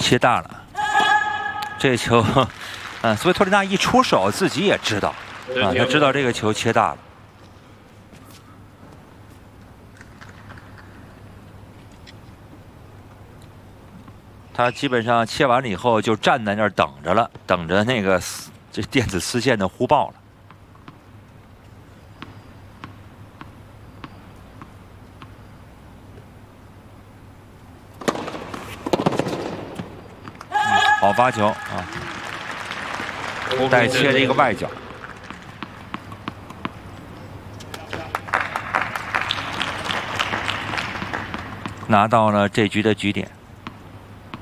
切大了。这球，所以托里纳一出手，自己也知道，他知道这个球切大了。他基本上切完了以后就站在那儿等着了，等着那个这电子丝线的呼报了。好发球啊！带切的一个外角，拿到了这局的局点。